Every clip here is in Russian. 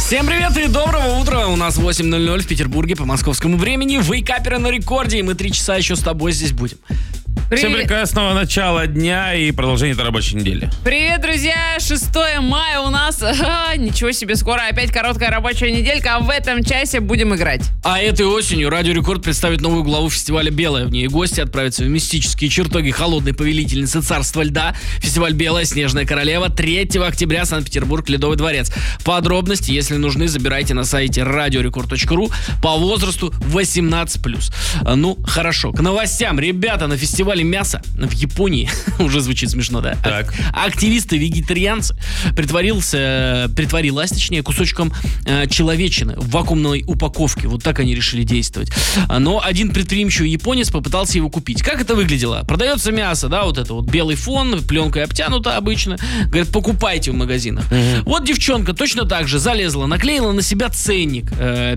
Всем привет и доброго утра. У нас 8:00 в Петербурге по московскому времени. Вейкаперы на рекорде, и мы 3 часа еще с тобой здесь будем. Всем прекрасного начала дня и продолжения этой рабочей недели. Привет, друзья! 6 мая у нас, ничего себе, скоро опять короткая рабочая неделька, а в этом часе будем играть. А этой осенью Радио Рекорд представит новую главу фестиваля «Белая». В ней гости отправятся в мистические чертоги холодной повелительницы царства льда. Фестиваль «Белая. Снежная королева» 3 октября, Санкт-Петербург, Ледовый дворец. Подробности, если нужны, забирайте на сайте radiorecord.ru по возрасту 18+. Ну, хорошо. К новостям. Ребята, на фестивале мяса в Японии, уже звучит смешно, да? Так. Активисты-вегетарианцы притворилась, точнее, кусочком человечины в вакуумной упаковке. Вот так они решили действовать. Но один предприимчивый японец попытался его купить. Как это выглядело? Продается мясо, да, вот это вот белый фон, пленкой обтянуто обычно. Говорят, покупайте в магазинах. Вот девчонка точно так же залезла, наклеила на себя ценник.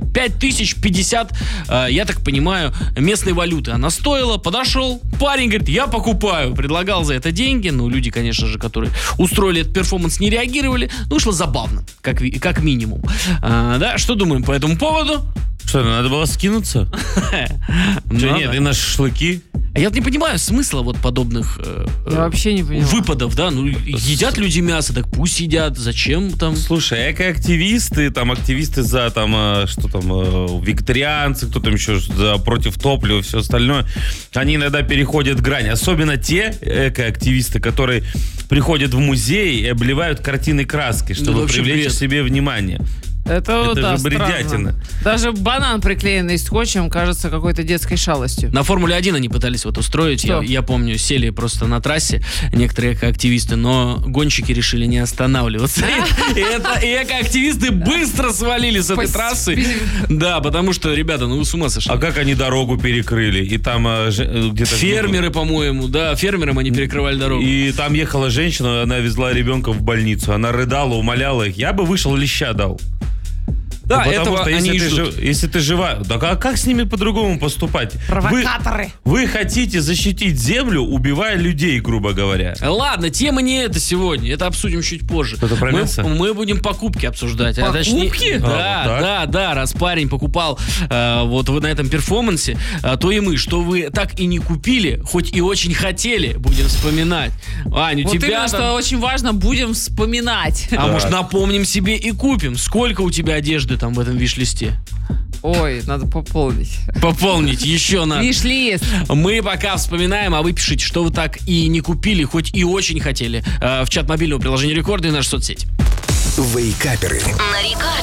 5050, я так понимаю, местной валюты она стоила. Подошел парень, говорит, я покупаю. Предлагал за это деньги. Ну, люди, конечно же, которые устроили этот перформанс, не реагировали. Ну, вышло забавно, как минимум. Да, что думаем по этому поводу? Что, надо было скинуться? Нет, и на шашлыки? А я вот не понимаю смысла вот подобных Я вообще не понимаю. выпадов, да? Ну, едят люди мясо, так пусть едят. Зачем там? Слушай, экоактивисты, там активисты за там, что там, вегетарианцы, кто там еще против топлива, все остальное, они иногда переходят грань. Особенно те экоактивисты, которые приходят в музей и обливают картины краской, чтобы привлечь к себе внимание. Это да, же бредятина. странно. Даже банан, приклеенный скотчем, кажется какой-то детской шалостью. На Формуле-1 они пытались вот устроить. Я помню, сели просто на трассе некоторые экоактивисты, но гонщики решили не останавливаться. И экоактивисты быстро свалили с этой трассы. Да, потому что, ребята, ну вы с ума сошли. А как они дорогу перекрыли? И там где-то... Фермеры, по-моему, да, фермерам они перекрывали дорогу. И там ехала женщина, она везла ребенка в больницу. Она рыдала, умоляла их. Я бы вышел, леща дал. Да, потому этого что они если ты жива, так а как с ними по-другому поступать? Провокаторы. Вы хотите защитить землю, убивая людей, грубо говоря. Ладно, тема не эта сегодня. Это обсудим чуть позже. Что-то про мясо? Мы будем покупки обсуждать. Покупки? Да, раз парень покупал вот на этом перформансе, то и мы, что вы так и не купили, хоть и очень хотели, будем вспоминать. Ань, у Вот тебя именно, что очень важно, будем вспоминать. А может, напомним себе и купим. Сколько у тебя одежды там в этом виш-листе? Ой, надо пополнить. Пополнить еще надо. Виш-лист. Мы пока вспоминаем, а вы пишите, что вы так и не купили, хоть и очень хотели. В чат мобильного приложения Рекорда и наша соцсеть. Вейкаперы. На Рекорде.